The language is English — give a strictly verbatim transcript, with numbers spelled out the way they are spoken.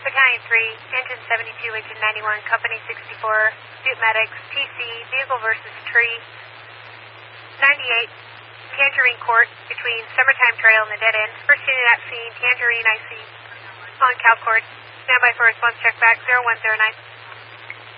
Battalion three, Engine seventy-two, Engine ninety-one, Company sixty-four, Duke Medics, T C, vehicle versus tree. ninety-eight, Tangerine Court, between Summertime Trail and the dead end. First unit at scene, Tangerine I C, on Cal Court. Stand by for response check back, zero one zero nine.